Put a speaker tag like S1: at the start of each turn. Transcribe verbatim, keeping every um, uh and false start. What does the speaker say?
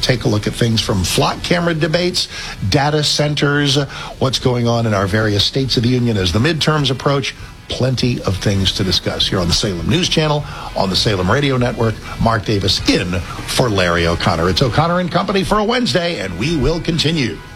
S1: take a look at things from flock camera debates, data centers, what's going on in our various states of the union as the midterms approach. Plenty of things to discuss here on the Salem News Channel, on the Salem Radio Network. Mark Davis in for Larry O'Connor. It's O'Connor and Company for a Wednesday, and we will continue.